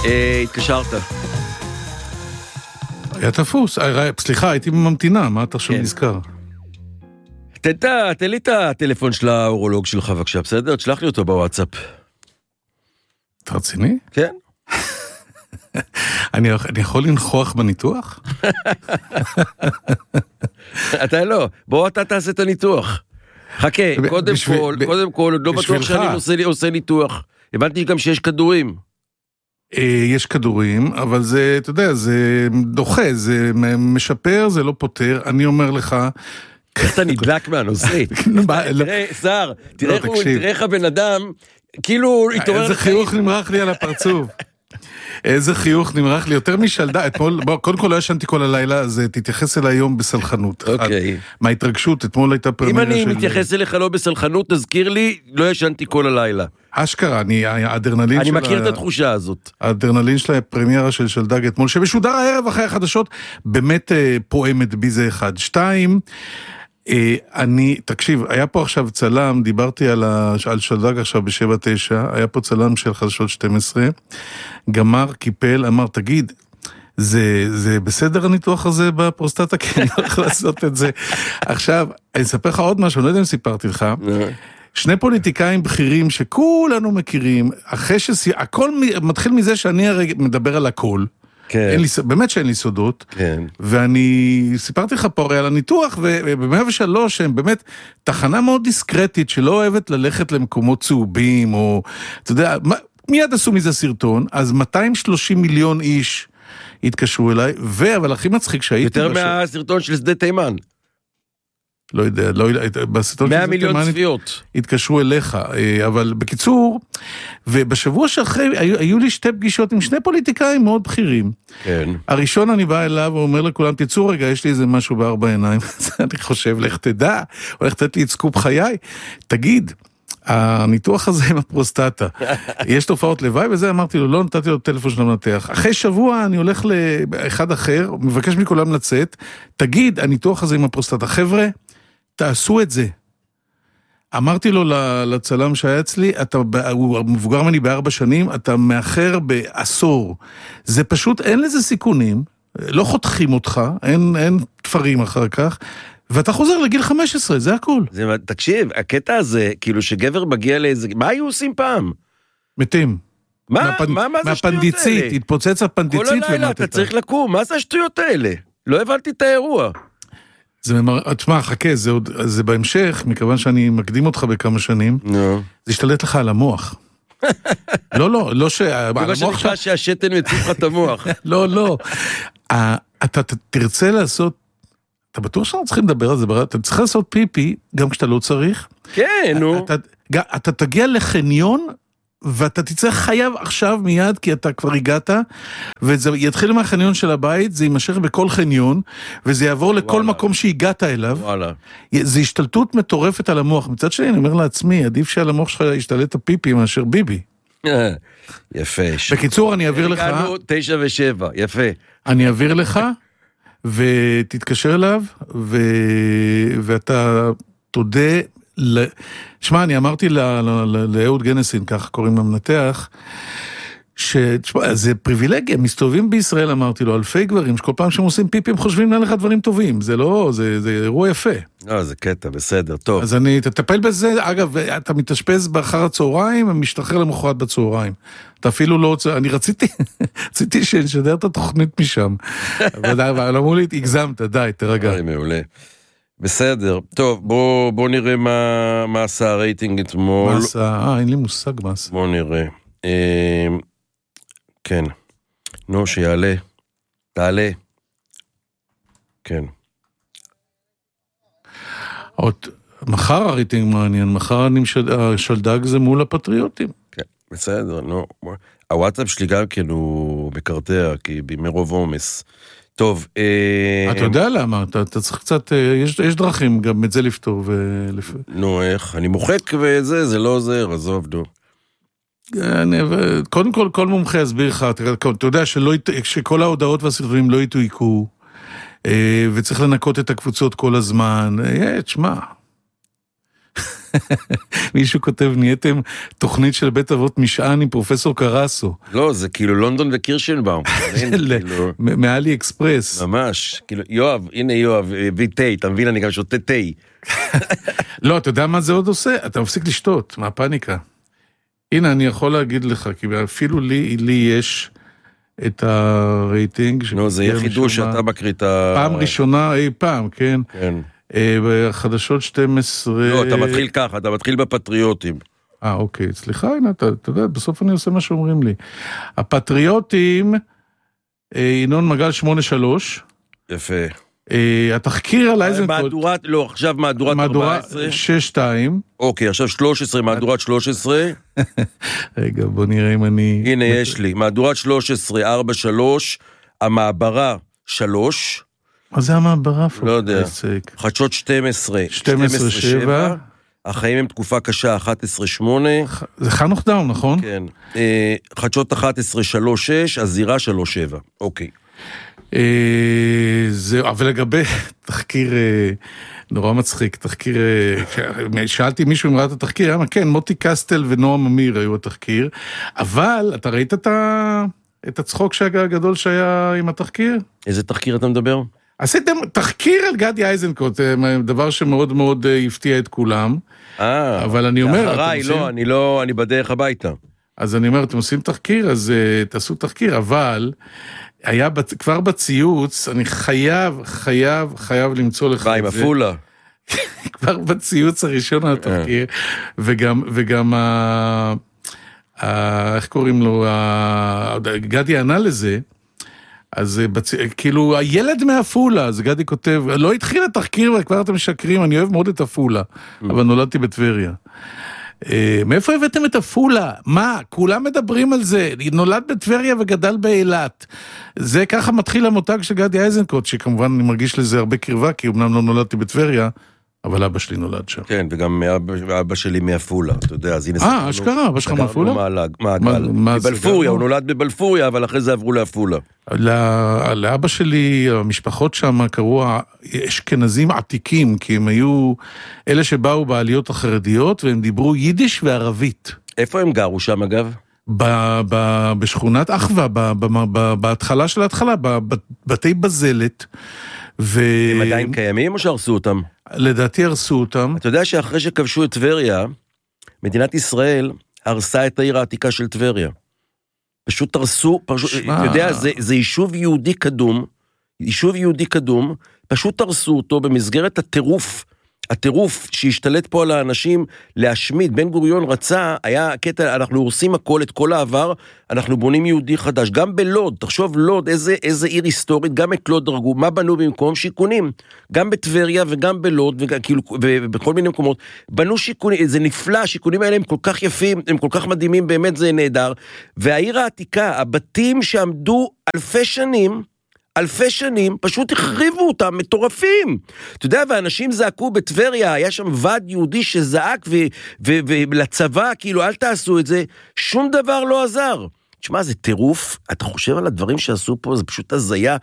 התקשרת. היה תפוס, סליחה, הייתי ממתינה, מה אתה עכשיו נזכר? תן לי את הטלפון של האורולוג שלך בבקשה, בסדר? תשלח לי אותו בוואטסאפ. אתה רציני? כן. אני יכול לנחוח בניתוח? אתה לא, בוא אתה תעשה את הניתוח. חכה, קודם כל, עוד לא בטוח שאני עושה ניתוח. הבנתי גם שיש כדורים. יש כדורים, אבל זה, אתה יודע, זה דוחה, זה משפר, זה לא פותר. אני אומר לך... איך אתה נדלק מהנושא? תראה, שר, תראה איך הבן אדם, כאילו... איזה חיוך נמרח לי על הפרצוף. איזה חיוך נמרח לי, יותר משלדה, אתמול, קודם כל לא ישנתי כל הלילה, אז תתייחס אלי היום בסלחנות. אוקיי. מההתרגשות, אתמול הייתה פרמירה של... אם אני מתייחס אליך לא בסלחנות, תזכיר לי, לא ישנתי כל הלילה. אשכרה, האדרנלין אני מכיר את התחושה הזאת. האדרנלין של הפרמירה של שלדג אתמול, שמשודר הערב אחרי החדשות, באמת פועמת בי זה אחד. 2, תקשיב, היה פה עכשיו צלם, דיברתי על שלדג עכשיו ב7-9, היה פה צלם של חדשות 12, גמר, קיפל, אמר, תגיד, זה בסדר הניתוח הזה בפרוסטטה, כי אני הולך לעשות את זה. עכשיו, אני אספר לך עוד משהו, אני לא יודע אם סיפרתי לך, 2 פוליטיקאים בכירים שכולנו מכירים, אחרי הכל מתחיל מזה שאני הרי מדבר על הכל, כן. באמת שאין לי סודות, כן. ואני סיפרתי לך פה הרי על הניתוח, וב-103 שהם באמת תחנה מאוד דיסקרטית, שלא אוהבת ללכת למקומות צהובים, או, אתה יודע, מיד עשו מזה סרטון, אז 230 מיליון איש התקשרו אליי, אבל הכי מצחיק שהייתי... יותר מהסרטון של שדה תימן. לא יודע, בסרטון 100 מיליון צפיות. התקשרו אליך, אבל בקיצור, ובשבוע שאחרי, היו לי 2 פגישות עם 2 פוליטיקאים מאוד בכירים. כן. הראשון אני בא אליו ואומר לכולם, תצאו רגע, יש לי איזה משהו ב4 עיניים, אני חושב, לך תדע, הולך לתת לי את סקופ חיי, תגיד, הניתוח הזה עם הפרוסטטה, יש תופעות לוואי, וזה אמרתי לו, לא נתתי לו טלפון של המנתח. אחרי שבוע אני הולך לאחד אחר, מבקש מכולם לצאת, תגיד, הניתוח הזה עם הפרוסטטה, חבר'ה, תעשו את זה. אמרתי לו לצלם שהיה אצלי, הוא מבוגר ממני ב4 שנים, אתה מאחר בעשור. זה פשוט, אין לזה סיכונים, לא חותכים אותך, אין תפרים אחר כך, ואתה חוזר לגיל 15, זה הכל. תקשיב, הקטע הזה, כאילו שגבר מגיע לאיזה... מה היו עושים פעם? מתים. מה זה השטויות האלה? מהפנדיצית, התפוצץ הפנדיצית כל הלילה אתה צריך לקום, מה זה השטויות האלה? לא הבנתי את האירוע. תשמע, חכה, זה בהמשך, מכיוון שאני מקדים אותך בכמה שנים, זה השתלט לך על המוח. לא, זה מה שנקרא שהשתן מציף לך את המוח. לא. אתה תרצה לעשות, אתה בטוח שאנחנו צריכים לדבר על זה, אתה צריך לעשות פיפי, גם כשאתה לא צריך. כן, נו. אתה תגיע לחניון, ואתה תצא חייב עכשיו מיד, כי אתה כבר הגעת, וזה יתחיל מהחניון של הבית, זה יימשך בכל חניון, וזה יעבור לכל מקום שהגעת אליו. זה השתלטות מטורפת על המוח. מצד שני, אני אומר לעצמי, עדיף שעל המוח שלך ישתלט הפיפי מאשר ביבי. יפה. בקיצור, אני אעביר לך... הגענו 9 ו7, יפה. אני אעביר לך, ותתקשר אליו, ואתה תודה... שמע, אני אמרתי לאהוד גנסין, ככה קוראים למנתח, זה פריבילגיה, מסתובבים בישראל, אמרתי לו, אלפי גברים, שכל פעם שהם עושים פיפי, הם חושבים עליך דברים טובים, זה לא, זה אירוע יפה. לא, זה קטע, בסדר, טוב. אז אני תטפל בזה, אגב, אתה מתאשפז באחר הצהריים, ומשתחרר למחרת בצהריים. אתה אפילו לא רוצה, אני רציתי שנשדר את התוכנית משם, אבל אמרו לי, הגזמת, די, תרגע. מעולה. בסדר, טוב, בוא נראה מה עשה הרייטינג אתמול. מה עשה? אין לי מושג מה עשה. בוא נראה. כן. נו, שיעלה. תעלה. כן. מחר הרייטינג מעניין, מחר שלדג זה מול הפטריוטים. כן, בסדר, נו. הוואטסאפ שלי גם כן הוא מקרטע, כי מרוב עומס. טוב, אתה יודע למה, אתה צריך קצת, יש דרכים גם את זה לפתור. נו, איך? אני מוחק וזה, זה לא עוזר, עזוב, דו. קודם כל, כל מומחה יסביר לך, אתה יודע שכל ההודעות והסרטונים לא יתויקו, וצריך לנקות את הקבוצות כל הזמן, תשמע, מישהו כותב, נהייתם תוכנית של בית אבות משען עם פרופסור קרסו. לא, זה כאילו לונדון וקירשנבאום. מאלי אקספרס. ממש, כאילו, יואב, הנה יואב, הביא תה, אתה מבין, אני גם שותה תה. לא, אתה יודע מה זה עוד עושה? אתה מפסיק לשתות, מה הפאניקה? הנה, אני יכול להגיד לך, כי אפילו לי יש את הרייטינג. נו, זה יהיה חידוש שאתה מקריא את ה... פעם ראשונה אי פעם, כן? כן. בחדשות 12... לא, אתה מתחיל ככה, אתה מתחיל בפטריוטים. אוקיי, סליחה, הנה, אתה יודע, בסוף אני עושה מה שאומרים לי. הפטריוטים, ינון מגל 8-3. יפה. התחקיר על איזנקוט... מהדורת, לא, עכשיו מהדורת 14. 6-2. אוקיי, עכשיו 13, מהדורת 13. רגע, בוא נראה אם אני... הנה, יש לי. מהדורת 13, 4-3, המעברה 3. מה זה המעברה? לא יודע. חדשות 12, 12-7. החיים הם תקופה קשה, 11-8. זה חנוך דאון, נכון? כן. חדשות 11-3-6, הזירה 3-7. אוקיי. זהו, אבל לגבי תחקיר נורא מצחיק, תחקיר, שאלתי מישהו אם ראה את התחקיר, כן, מוטי קסטל ונועם אמיר היו התחקיר, אבל אתה ראית את הצחוק הגדול שהיה עם התחקיר? איזה תחקיר אתה מדבר? עשיתם תחקיר על גדי איזנקוט, דבר שמאוד מאוד הפתיע את כולם, אבל אני אומר... אחריי, לא, אני בדרך הביתה. אז אני אומר, אתם עושים תחקיר, אז תעשו תחקיר, אבל... היה כבר בציוץ, אני חייב למצוא לך את זה. אפולה. כבר בציוץ הראשון על התחקיר, וגם איך קוראים לו, גדי ענה לזה, אז כאילו, הילד מאפולה, אז גדי כותב, לא התחיל התחקיר וכבר אתם משקרים, אני אוהב מאוד את אפולה, אבל נולדתי בטבריה. מאיפה הבאתם את אפולה? מה? כולם מדברים על זה. נולד בטבריה וגדל באילת. זה ככה מתחיל המותג של גדי איזנקוט, שכמובן אני מרגיש לזה הרבה קרבה, כי אמנם לא נולדתי בטבריה, אבל אבא שלי נולד שם. כן, וגם אבא שלי מאפולה, אתה יודע, אז הנה... אשכרה, אבא שלך מאפולה? מעגל. בבלפוריה, הוא נולד בבלפוריה, אבל אחרי זה עברו לאפולה. לאבא שלי, המשפחות שם קראו אשכנזים עתיקים, כי הם היו אלה שבאו בעליות החרדיות, והם דיברו יידיש וערבית. איפה הם גרו שם, אגב? בשכונת אחווה, בהתחלה של ההתחלה, בבתי בזלת. הם עדיין קיימים או שהרסו אותם? לדעתי הרסו אותם. אתה יודע שאחרי שכבשו את טבריה, מדינת ישראל הרסה את העיר העתיקה של טבריה. פשוט הרסו, אתה יודע, זה יישוב יהודי קדום, פשוט הרסו אותו במסגרת הטירוף שהשתלט פה על האנשים להשמיד. בן גוריון רצה, היה קטע, אנחנו הורסים הכל, את כל העבר, אנחנו בונים יהודי חדש. גם בלוד, תחשוב לוד, איזה עיר היסטורית, גם את לוד דרגו, מה בנו במקום? שיכונים. גם בטבריה וגם בלוד, ובכל מיני מקומות, בנו שיכונים, זה נפלא, השיכונים האלה הם כל כך יפים, הם כל כך מדהימים, באמת זה נהדר. והעיר העתיקה, הבתים שעמדו אלפי שנים, פשוט החריבו אותם, מטורפים. אתה יודע, ואנשים זעקו בטבריה, היה שם ועד יהודי שזעק ולצבא, כאילו, אל תעשו את זה, שום דבר לא עזר. תשמע, זה טירוף, אתה חושב על הדברים שעשו פה, זה פשוט הזיה,